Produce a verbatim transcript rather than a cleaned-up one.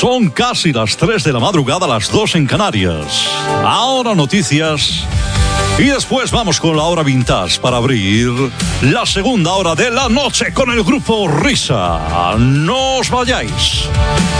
Son casi las tres de la madrugada, las dos en Canarias. Ahora noticias. Y después vamos con la hora vintage para abrir la segunda hora de la noche con el grupo Risa. No os vayáis.